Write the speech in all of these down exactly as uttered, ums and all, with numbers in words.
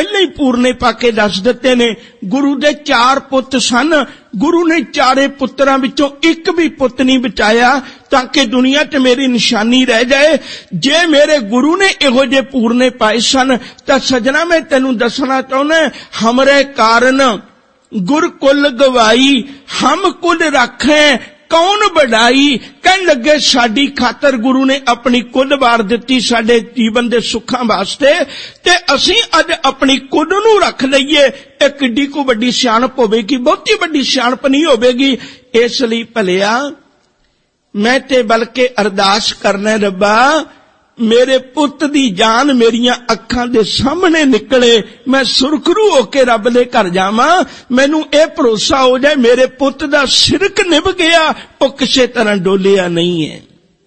पहले ही पूरने पाके दस दिते ने। गुरु दे चार पुत सन, गुरु ने चारे पुत्रां विचों एक भी पुत नहीं बचाया ताकि दुनिया च मेरी निशानी रह जाए। जे मेरे गुरु ने इहो जे पूरने पाए सन तां सजना मैं तैनूं दसना चाहुंदा, हमरे कारण गुर कुल गवाई, हम कुल रखें कौन बढ़ाई। कहन लगे साडी खातर गुरु ने अपनी कुल वार दिती साडे जीवन दे सुखां वास्ते, ते असीं अज अपनी कुल नूं रख लईए। इह किड्डी को वड्डी सियाणप होवेगी, बहुती वड्डी सियाणप नहीं होवेगी। इस लई भलिया मैं ते बल्कि अरदास करना, रब्बा मेरे पुत दी जान मेरियां अखां दे सामने निकले, मैं सुरखरू होके रब दे घर जावां, मैनू ये भरोसा हो जाए मेरे पुत दा सिरक निभ गया, वो किसी तरह डोलिया नहीं है,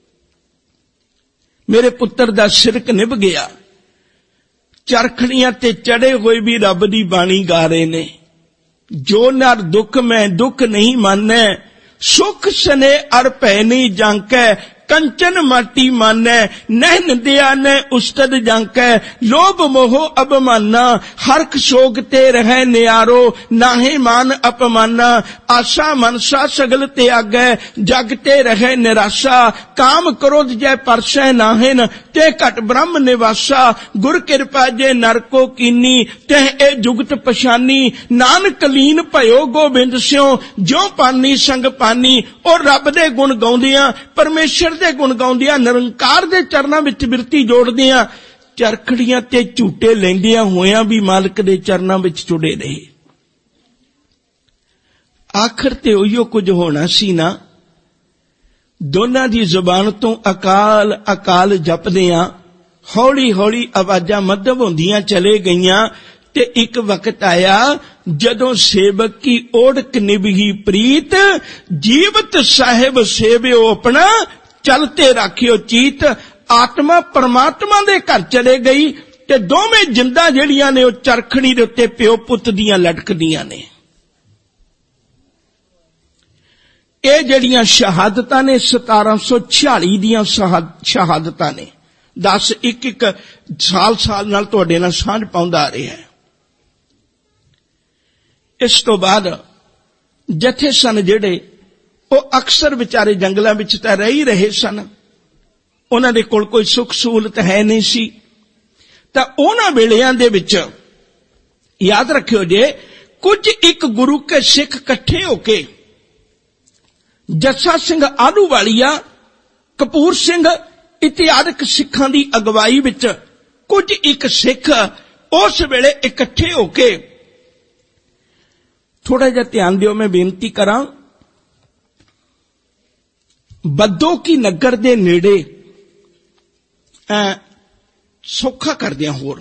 मेरे पुत्र दा सिरक निभ गया। चरखड़ियां ते चढ़े हुए भी रब दी बाणी गा रहे ने, जो नर दुख मैं दुख नहीं मानै, सुख सने अर भै नहीं जांकै, कंचन माटी मानै, नहन दिया न उस्तद जांकै, लोभ मोह अबमाना, हरख शोक ते रह नियारो, नाहे मान अपमाना, आशा मनसा सगल त्यागै, जग ते रह निराशा, काम क्रोध जय परसै नाहिन, ते घट ब्रह्म निवासा, गुर कृपा जे नर को कीनी, तह ए जुगत पछानी, नानक लीन भयो गोबिंद स्यों, ज्यों पानी संग पानी। और रब दे गुण गाउंदियां, परमेश्वर दे गुण गाउंदियां, निरंकार दे चरनां विच बिरती जोड़दियां, चरखड़ियां ते झूटे लैंदियां होयां भी मालक दे चरनां विच जुड़े रहे। आखिर ते उहियो कुछ होना सी ना। दोनां दी जुबान तो अकाल अकाल जपदियां हौली हौली आवाजां मध्यम होंदियां चले गईयां, ते एक वक्त आया जदों सेवक की ओढ़क निभही प्रीत, जीवत साहिब सेवियो अपना, चलते राखियो चीत। आत्मा परमात्मा दे घर चले गई ते दोवें जिंदा जड़ियां ने वो चरखड़ी दे उत्ते प्यो पुत दियां लटकदियां ने। ये जड़ियां शहादतां ने सतारां सौ छियाली दियां शहादतां ने, दस एक एक साल साल नाल तुहाडे नाल सांझ पाउंदा आ रहा है। इस तो बाद जथे सन जेड़े वो अक्सर विचारे जंगलों विच तां रह ही रहे सन, उन्हां दे कोल कोई सुख सहूलत है नहीं सी, तां उन्हां वेलियां दे विच याद रखियो जे कुछ एक गुरु के सिख इकट्ठे होके जस्सा सिंह आलूवालिया, कपूर सिंह इत्यादि सिखां दी अगवाई विच कुछ एक सिख उस वेले इकट्ठे होके, थोड़ा जिहा ध्यान दिओ मैं बेनती करां, बद्दो की नगर दे नेड़े सौखा करदियां होर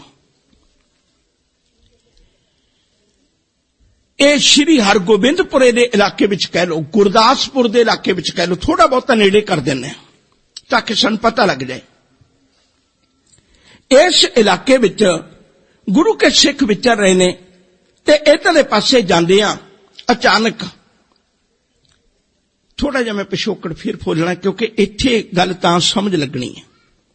ये श्री हरगोबिंदपुरे दे इलाके विच कह लो, गुरदासपुर दे इलाके विच कह लो, थोड़ा बहुत नेड़े कर देने ताकि सन पता लग जाए। इस इलाके विच गुरु के सिख विचर रहे ने, ते इधरले पासे जांदियां अचानक थोड़ा जिहा मैं पिछोकड़ फिर फोलना, क्योंकि इत्थे गल तां समझ लगनी है।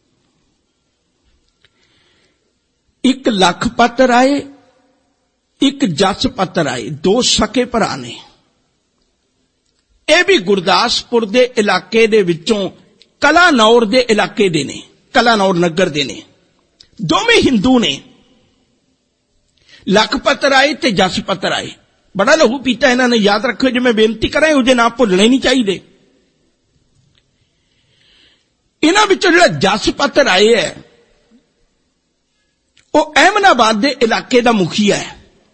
एक लख पत्तर आए, एक जस पत्तर आए, दो सके भरा ने। यह भी गुरदासपुर दे इलाके दे विचों कलानौर दे इलाके दे ने, कलानौर नगर दे ने, दोवें हिंदू ने। लख पत्तर आए ते जस पत्तर आए, बड़ा लहू पीता इन्हां ने, याद रखो जो मैं बेनती करां उहदे नाम भुलने नहीं चाहिए। इन्हां विचों जिहड़ा जस पत्तर आए है वो अहमदाबाद दे इलाके दा मुखिया है,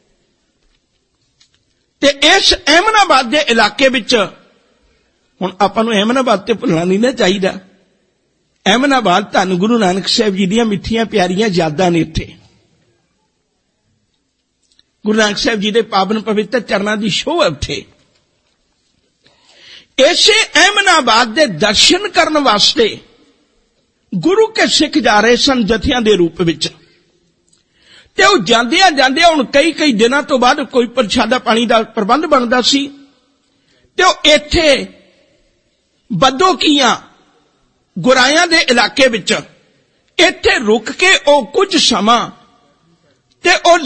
ते इस अहमदाबाद दे इलाके विच हुण आपां नूं अहमदाबाद ते भुलना नहीं ना चाहिए। अहमदाबाद धन गुरु नानक साहिब जी दीयां मिठियां प्यारियां यादां ने। इत्थे गुरु नानक साहिब जी दे पावन पवित्र चरणां दी शोह है। उत्थे इसे अहमदाबाद दे दर्शन करन वास्ते गुरु के सिख जा रहे सन जथियां दे रूप विच, ते वो जांदियां जांदियां हुण कई कई दिनां तो बाद कोई प्रशादा पानी दा प्रबंध बनदा सी, ते वो इत्थे बद्दोकीयां गुरायां दे इलाके विच इत्थे रुक के ओ कुछ समा ते ओ